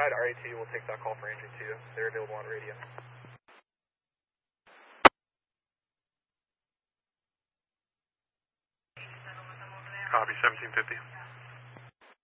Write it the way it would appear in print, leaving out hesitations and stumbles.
side, RA2 will take that call for Ranger 2. They're available on radio. Copy, 1750.